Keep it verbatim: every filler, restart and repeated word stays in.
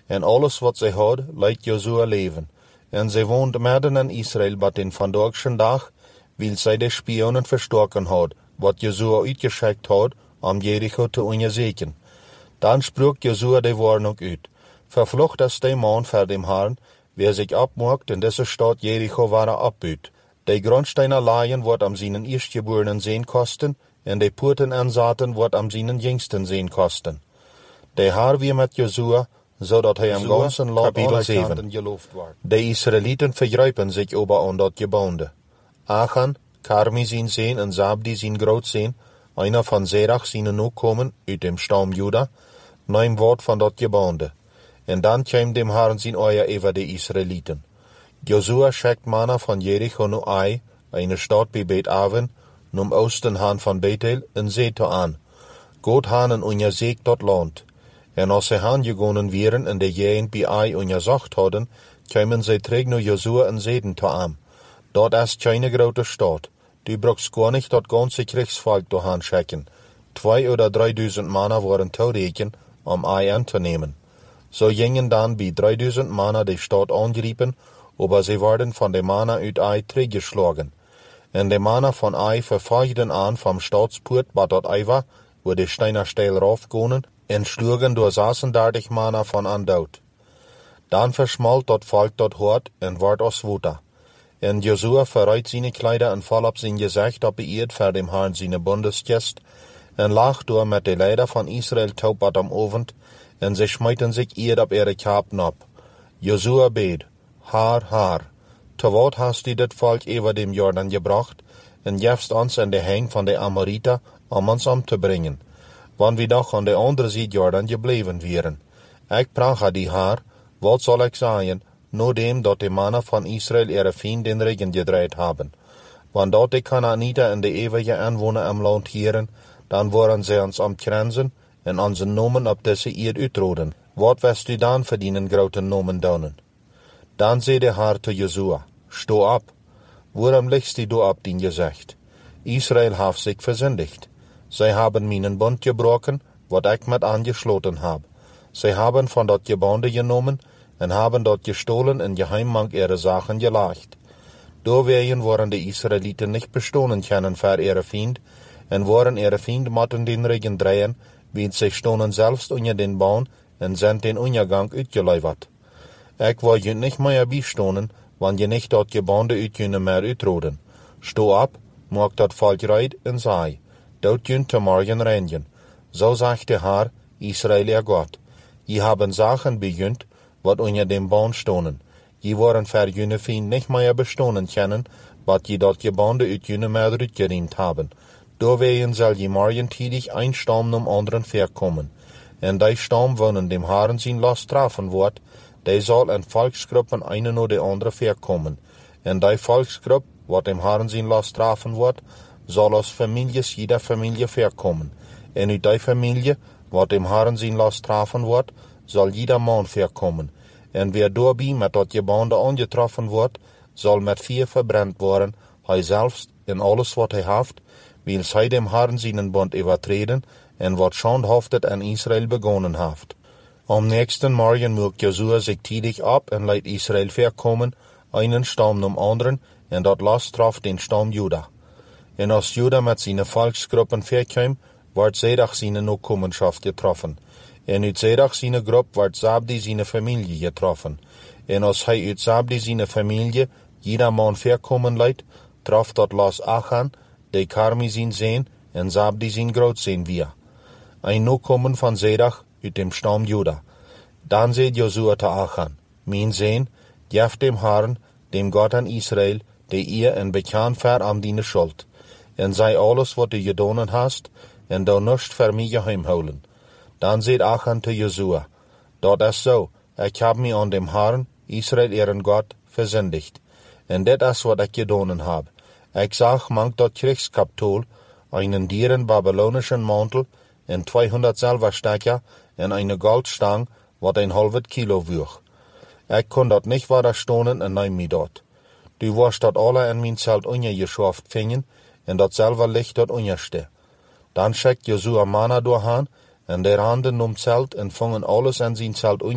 En alles wat zij had, leidt Josua leven. En zij woont midden in Israël, wat den vandaagschen dag, wil zij de spionen verstoken had, wat Josua uitgeschickt had, om Jericho te onderzoeken. Dan sprak Josua de warnung uit. Vervlocht is de man voor dem Herrn, wer sich abmacht in deze stad Jericho waren abbuut. De grondsteiner laaien wordt am seinen eerstgeborenen zijn kosten, en de poorten aanzaten wordt am seinen jüngsten zijn kosten. De Herr wie met Josua, zodat hij am ganzen Land alle zeven. De Israeliten vergrijpen zich over aan dat gebouwde. Achan, Karmi zijn zeen en Zabdi zijn groot zijn, einer van Zerach zijn nakomen uit dem Stamm Juda, neem woord van dat gebouwde. En dan kwam dem Herrn zijn oor over de Israeliten. Josua schickt mannen van Jericho nu Ai, eine stad bij Bet Aven, num oosten haan van Bethel, en zete aan. Gott haan en onderzoekt dat land. En als zij haan gegonnen wären en de jeen bij Ai onderzocht hadden, kwamen zij terug naar Josua en zeiden te aan. Dat is keine grote stad. Du brauchst gar nicht dat ganze Kriegsvolk dahin schicken. Zwei oder dreitausend Männer waren toereken, um Ai anzunehmen. So gingen dann bei dreitausend Männer die Stadt angegriffen, aber sie wurden von den Männern uit Ai zurückgeschlagen. En de Männer von Ai verfolgten an vom Stadsport, wat dort Ai war, wo die Steiner steil raufgingen, en schlugen door sechsunddreißig Männer von an dood. Dan verschmalt dat Volk dort hart en ward als Wuter. En Josua verreit seine Kleider en val op zijn gezicht op de eerd voor dem Herrn seine Bundeskist, en lag door met de Leider van Israel taub wat am Ovend, en sie schmeiten sich eerd op ihre Kapen op. Josua beet, Haar, Haar, te wat hast du dit Volk over dem Jordan gebracht, en jefst ons in de hang van de Amoriter, om ons om te brengen, want we doch aan de andere zijde Jordan gebleven wären. Ik prach a die Haar, wat zal ik zeggen, nodem dat de mannen van Israël ihre Feind den Regen gedreht haben. Want dat de Kanaaniter en de eeuwige aanwoner am Land hieren, dan worden zij ons omkransen en onze nomen op deze eerd uitroden. Wat wirst du dan verdienen grote nomen donen? Dan zei de Herr te Josua, sto ab, waarom legst du ab din gezicht? Israel heeft zich versündigt. Zij hebben meinen Bund gebroken, wat ik met angeschloten heb. Zij hebben van dat gebouwde genomen en hebben dat gestohlen en geheimmank ihre Sachen gelegt. Doorwegen worden de Israeliten nicht bestohlen können für ihre Feind, en worden ihre Feind moeten den Regen drehen, wie sie stonen selbst unter den Baum en sind den Untergang uitgeluivert. Ik wil je nicht mehr bijstonen, want je nicht dat gebouwde uit kunnen meer uitroden. Sto ab, maak dat Volk reit en zei, dat je te morgen reinigen. Zo zegt de Herr, Israel ihr Gott. Je hebben Sachen begünt, wat unter dem Baum stonen. Je worden für jene Feind nicht mehr bestohlen können, wat je dat gebouwde uit jene meer uitgeriemt haben. Doorwegen zal je morgentidig ein Stamm um anderen verkommen. En die Stamm wonen dem Herrn zijn last trafen wordt, die zal in Volksgruppen eine nur de andere verkommen. En die Volksgruppe, wat dem Herrn zijn last trafen wordt, zal als families jeder Familie verkommen. En uit die Familie, wat dem Herrn zijn last trafen wordt, zal jeder Mann verkommen. En wer doorbij met dat gebouwde angetroffen wordt, zal met vier verbrannt worden, hij selbst en alles wat hij heeft, wil zij dem Herrn seinen Bund übertreten en wat schandhaftet an Israel begonnen heeft. Am nächsten Morgen maakt Josua sich tidig ab en leidt Israel verkommen, einen Stamm um anderen, en dat last traf den Stamm Juda. En als Juda met seine Volksgruppen verkwam, wordt Zedach seine Nachkommenschaft getroffen. En uit Zedach seine Gruppe wordt Zabdi seine Familie getroffen. En als hij uit Zabdi seine Familie jeder Mann verkommen leidt, traf dat las Achan, de Karmi zijn zeen, en Zabdi zijn groot zijn wir. Ein Nachkommen van Zedach uit dem Stamm Juda. Dan zei Josua te Achan, mijn zeen, jef dem Herrn, dem Gott an Israel, de ihr en bekend ver am dine schuld. En zei alles wat du gedonen hast, en du nust voor mij geheim houden. Dan zei Achan te Josua, dat is zo, ik heb mij aan dem Herrn, Israel ihren Gott, versündigt. En dit is wat ik gedonen heb. Ik zag mank dat Kriegskapitol, einen dieren babylonischen Mantel, en tweehonderd Silberstecker, en eine Goldstang, wat een halve Kilo woog. Ik kon dat nicht weiter stonen en neem mij dat. Du warst dat alle in mijn Zelt ungeschaft vingen, en dat selber licht dat ungerste. Dan schickt Josua Manna doorhaan, en der handen um Zelt en vangen alles in zijn Zelt